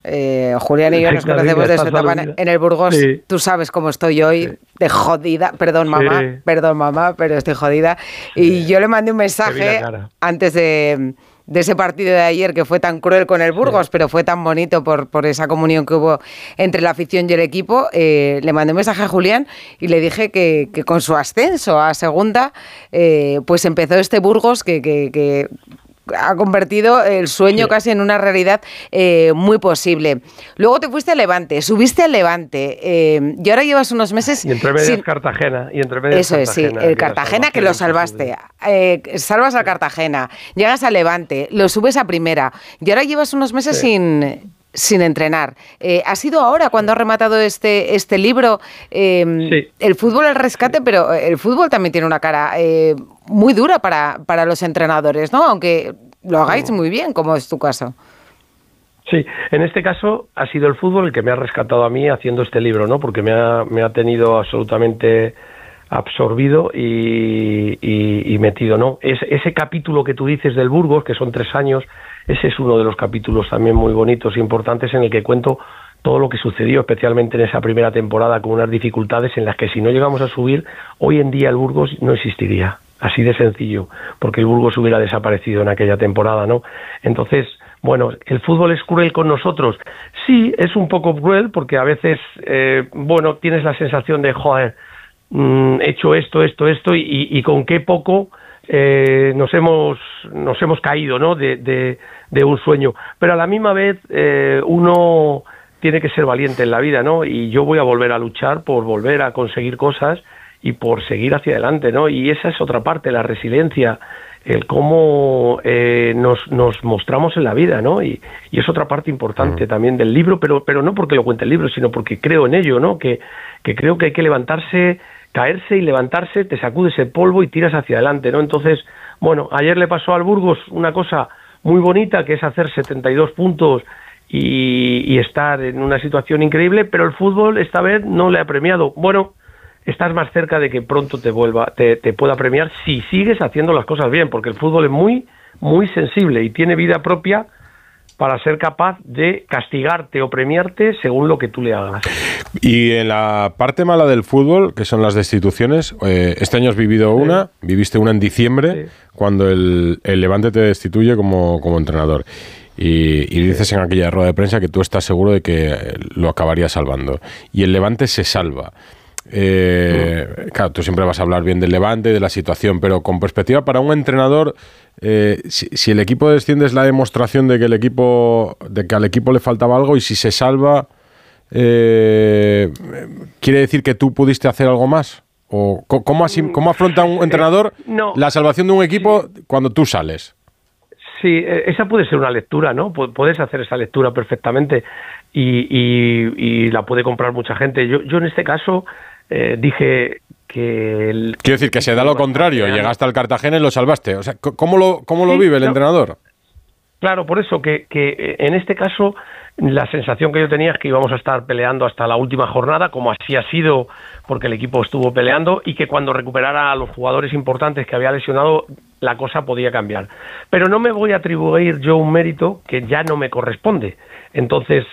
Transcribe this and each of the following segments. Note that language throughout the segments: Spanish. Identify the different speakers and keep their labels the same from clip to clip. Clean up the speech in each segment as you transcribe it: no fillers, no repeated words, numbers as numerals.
Speaker 1: Julián y yo nos conocemos de su etapa en el Burgos. Sí. Tú sabes cómo estoy hoy, sí, de jodida. Perdón, mamá, pero estoy jodida. Sí. Y yo le mandé un mensaje antes de ese partido de ayer que fue tan cruel con el Burgos, sí, pero fue tan bonito por esa comunión que hubo entre la afición y el equipo. Le mandé un mensaje a Julián y le dije que con su ascenso a segunda, pues empezó este Burgos que ha convertido el sueño, sí, casi en una realidad muy posible. Luego te fuiste al Levante, subiste al Levante, y ahora llevas unos meses...
Speaker 2: Y entre medias Cartagena.
Speaker 1: Eso es, sí, el Cartagena que lo salvaste. Salvas al Cartagena, llegas al Levante, lo subes a primera, y ahora llevas unos meses, sí, sin entrenar. ¿Ha sido ahora cuando has rematado este libro? Sí. El fútbol, el rescate, pero el fútbol también tiene una cara muy dura para los entrenadores, ¿no? Aunque lo hagáis muy bien, como es tu caso.
Speaker 2: Sí, en este caso ha sido el fútbol el que me ha rescatado a mí haciendo este libro, ¿no? Porque me ha tenido absolutamente absorbido y metido, ¿no? Ese capítulo que tú dices del Burgos, que son 3 años, ese es uno de los capítulos también muy bonitos e importantes en el que cuento todo lo que sucedió, especialmente en esa primera temporada, con unas dificultades en las que si no llegamos a subir, hoy en día el Burgos no existiría. Así de sencillo, porque el Burgos hubiera desaparecido en aquella temporada, ¿no? Entonces, bueno, ¿el fútbol es cruel con nosotros? Sí, es un poco cruel, porque a veces, bueno, tienes la sensación de, joder, he hecho esto, y con qué poco nos hemos caído, ¿no? De un sueño. Pero a la misma vez, uno tiene que ser valiente en la vida, ¿no? Y yo voy a volver a luchar por volver a conseguir cosas y por seguir hacia adelante, ¿no? Y esa es otra parte, la resiliencia, el cómo nos mostramos en la vida, ¿no? Y es otra parte importante también del libro, pero no porque lo cuente el libro, sino porque creo en ello, ¿no? Que creo que hay que levantarse, caerse y levantarse, te sacudes el polvo y tiras hacia adelante, ¿no? Entonces, bueno, ayer le pasó al Burgos una cosa muy bonita, que es hacer 72 puntos y estar en una situación increíble, pero el fútbol esta vez no le ha premiado. Bueno, estás más cerca de que pronto te pueda premiar si sigues haciendo las cosas bien, porque el fútbol es muy, muy sensible y tiene vida propia para ser capaz de castigarte o premiarte según lo que tú le hagas.
Speaker 3: Y en la parte mala del fútbol, que son las destituciones, este año has vivido una, viviste una en diciembre, cuando el Levante te destituye como entrenador. Y dices en aquella rueda de prensa que tú estás seguro de que lo acabarías salvando. Y el Levante se salva. Claro, tú siempre vas a hablar bien del Levante, de la situación, pero con perspectiva para un entrenador, si el equipo desciende es la demostración de que al equipo le faltaba algo, y si se salva, ¿quiere decir que tú pudiste hacer algo más? ¿O cómo afronta un entrenador la salvación de un equipo cuando tú sales?
Speaker 2: Sí, esa puede ser una lectura, ¿no? Puedes hacer esa lectura perfectamente y la puede comprar mucha gente. Yo en este caso dije que...
Speaker 3: Quiero decir que se da lo contrario, llegaste al Cartagena y lo salvaste. O sea, ¿cómo lo vive el entrenador?
Speaker 2: Claro, por eso que en este caso la sensación que yo tenía es que íbamos a estar peleando hasta la última jornada, como así ha sido, porque el equipo estuvo peleando, y que cuando recuperara a los jugadores importantes que había lesionado, la cosa podía cambiar. Pero no me voy a atribuir yo un mérito que ya no me corresponde. Entonces,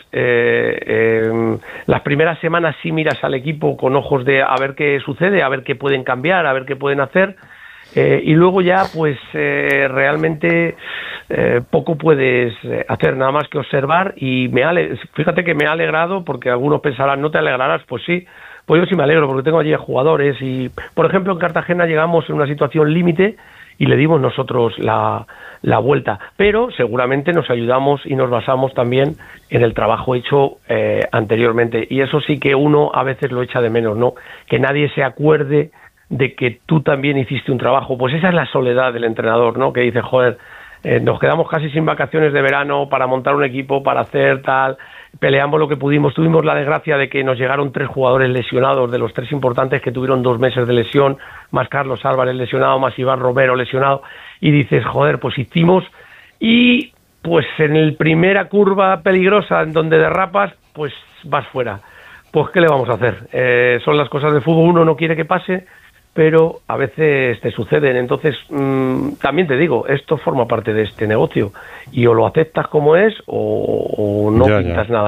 Speaker 2: las primeras semanas sí miras al equipo con ojos de a ver qué sucede, a ver qué pueden cambiar, a ver qué pueden hacer, y luego ya pues realmente poco puedes hacer, nada más que observar. Y fíjate que me ha alegrado, porque algunos pensarán, ¿no te alegrarás? Pues sí, pues yo sí me alegro, porque tengo allí jugadores y, por ejemplo, en Cartagena llegamos en una situación límite y le dimos nosotros la vuelta, pero seguramente nos ayudamos y nos basamos también en el trabajo hecho anteriormente, y eso sí que uno a veces lo echa de menos, ¿no? Que nadie se acuerde de que tú también hiciste un trabajo. Pues esa es la soledad del entrenador, ¿no? Que dice, joder, nos quedamos casi sin vacaciones de verano para montar un equipo, para hacer tal, peleamos lo que pudimos, tuvimos la desgracia de que nos llegaron 3 jugadores lesionados, de los 3 importantes que tuvieron 2 meses de lesión, más Carlos Álvarez lesionado, más Iván Romero lesionado, y dices, joder, pues hicimos, y pues en el primera curva peligrosa en donde derrapas, pues vas fuera. Pues ¿qué le vamos a hacer? Son las cosas del fútbol, uno no quiere que pase, pero a veces te suceden. Entonces, también te digo, esto forma parte de este negocio y o lo aceptas como es o no pintas nada.